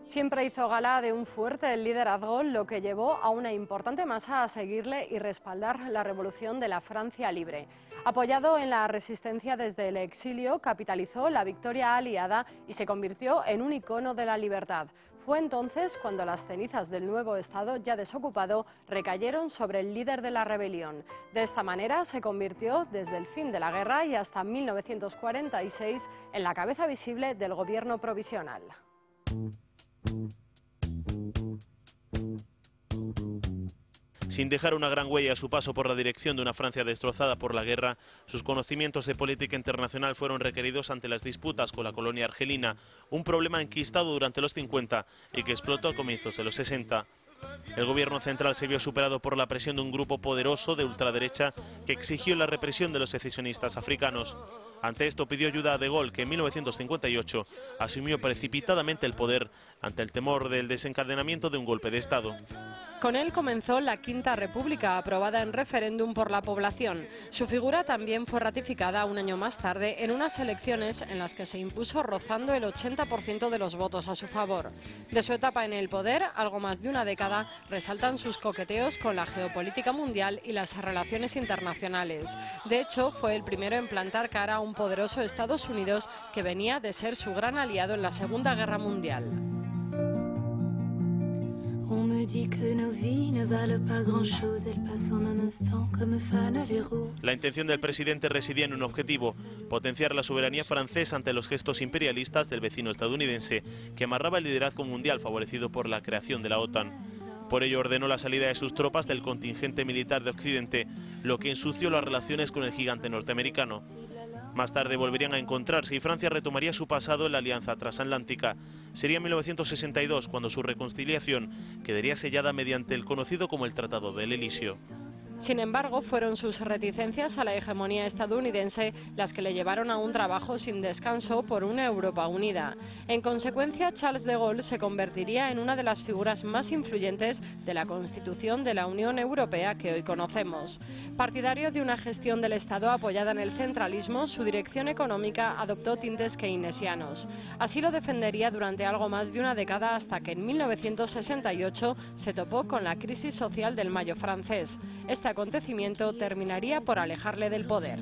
Siempre hizo gala de un fuerte liderazgo, lo que llevó a una importante masa a seguirle y respaldar la revolución de la Francia libre. Apoyado en la resistencia desde el exilio, capitalizó la victoria aliada y se convirtió en un icono de la libertad. Fue entonces cuando las cenizas del nuevo Estado, ya desocupado, recayeron sobre el líder de la rebelión. De esta manera se convirtió, desde el fin de la guerra y hasta 1946, en la cabeza visible del gobierno provisional. Sin dejar una gran huella a su paso por la dirección de una Francia destrozada por la guerra, sus conocimientos de política internacional fueron requeridos ante las disputas con la colonia argelina, un problema enquistado durante los 50 y que explotó a comienzos de los 60. El gobierno central se vio superado por la presión de un grupo poderoso de ultraderecha que exigió la represión de los secesionistas africanos. Ante esto pidió ayuda a De Gaulle, que en 1958 asumió precipitadamente el poder ante el temor del desencadenamiento de un golpe de Estado. Con él comenzó la Quinta República, aprobada en referéndum por la población. Su figura también fue ratificada un año más tarde en unas elecciones en las que se impuso rozando el 80% de los votos a su favor. De su etapa en el poder, algo más de una década, resaltan sus coqueteos con la geopolítica mundial y las relaciones internacionales. De hecho, fue el primero en plantar cara a un poderoso Estados Unidos que venía de ser su gran aliado en la Segunda Guerra Mundial. La intención del presidente residía en un objetivo: potenciar la soberanía francesa ante los gestos imperialistas del vecino estadounidense, que amarraba el liderazgo mundial favorecido por la creación de la OTAN. Por ello ordenó la salida de sus tropas del contingente militar de Occidente, lo que ensució las relaciones con el gigante norteamericano. Más tarde volverían a encontrarse y Francia retomaría su pasado en la alianza transatlántica. Sería en 1962 cuando su reconciliación quedaría sellada mediante el conocido como el Tratado del Elíseo. Sin embargo, fueron sus reticencias a la hegemonía estadounidense las que le llevaron a un trabajo sin descanso por una Europa unida. En consecuencia, Charles de Gaulle se convertiría en una de las figuras más influyentes de la Constitución de la Unión Europea que hoy conocemos. Partidario de una gestión del Estado apoyada en el centralismo, su dirección económica adoptó tintes keynesianos. Así lo defendería durante algo más de una década hasta que en 1968 se topó con la crisis social del Mayo francés. Este acontecimiento terminaría por alejarle del poder.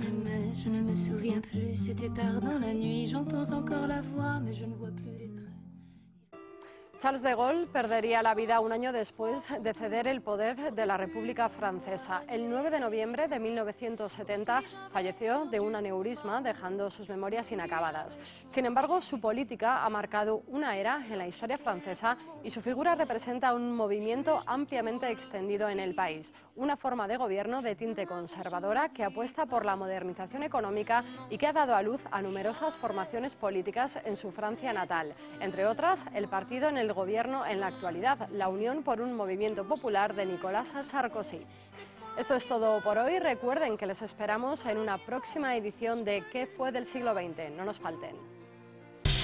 Charles de Gaulle perdería la vida un año después de ceder el poder de la República Francesa. El 9 de noviembre de 1970 falleció de un aneurisma, dejando sus memorias inacabadas. Sin embargo, su política ha marcado una era en la historia francesa y su figura representa un movimiento ampliamente extendido en el país. Una forma de gobierno de tinte conservadora que apuesta por la modernización económica y que ha dado a luz a numerosas formaciones políticas en su Francia natal. Entre otras, el partido en el gobierno en la actualidad, la Unión por un Movimiento Popular de Nicolas Sarkozy. Esto es todo por hoy. Recuerden que les esperamos en una próxima edición de ¿Qué fue del siglo XX? No nos falten.